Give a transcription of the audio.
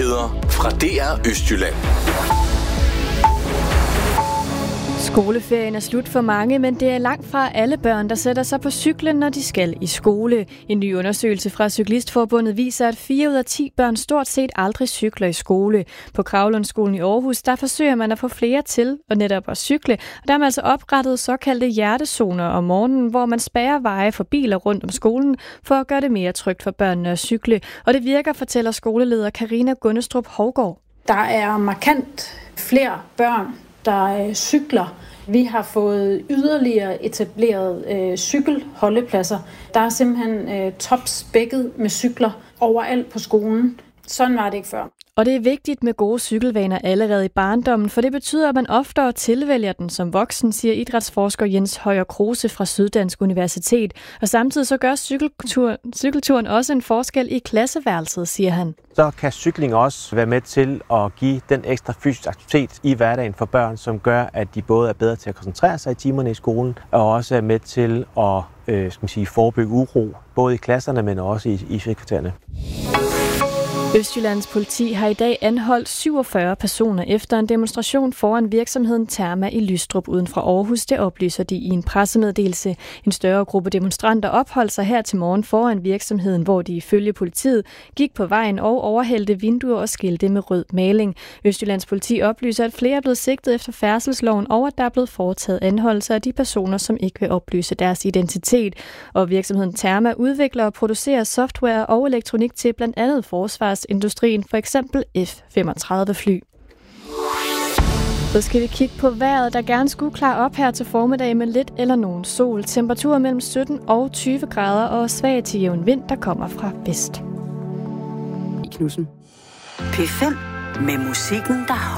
Nyheder fra DR Østjylland. Skoleferien er slut for mange, men det er langt fra alle børn, der sætter sig på cyklen, når de skal i skole. En ny undersøgelse fra Cyklistforbundet viser, at 4 ud af 10 børn stort set aldrig cykler i skole. På Kravlundskolen i Aarhus, der forsøger man at få flere til og netop at cykle, og der er man altså oprettet såkaldte hjertezoner om morgenen, hvor man spærrer veje for biler rundt om skolen for at gøre det mere trygt for børnene at cykle. Og det virker, fortæller skoleleder Karina Gunnestrup Hovgaard. Der er markant flere børn, der cykler. Vi har fået yderligere etableret cykelholdepladser. Der er simpelthen topspækket med cykler overalt på skolen. Sådan var det ikke før. Og det er vigtigt med gode cykelvaner allerede i barndommen, for det betyder, at man oftere tilvælger den som voksen, siger idrætsforsker Jens Højer Kruse fra Syddansk Universitet. Og samtidig så gør cykelturen også en forskel i klasseværelset, siger han. Så kan cykling også være med til at give den ekstra fysisk aktivitet i hverdagen for børn, som gør, at de både er bedre til at koncentrere sig i timerne i skolen, og også er med til at forebygge uro, både i klasserne, men også i frikvartererne. Østjyllands politi har i dag anholdt 47 personer efter en demonstration foran virksomheden Therma i Lystrup uden for Aarhus. Det oplyser de i en pressemeddelelse. En større gruppe demonstranter opholdt sig her til morgen foran virksomheden, hvor de ifølge politiet gik på vejen og overhældte vinduer og skilte med rød maling. Østjyllands politi oplyser, at flere er blevet sigtet efter færdselsloven, og at der er blevet foretaget anholdelser af de personer, som ikke vil oplyse deres identitet. Og virksomheden Therma udvikler og producerer software og elektronik til blandt andet forsvarsindustrien, for eksempel F-35 fly. Så skal vi kigge på vejret, der gerne skulle klare op her til formiddag med lidt eller nogen sol. Temperaturer mellem 17 og 20 grader og svag til jævn vind, der kommer fra vest. I Knudsen. P5 med musikken, der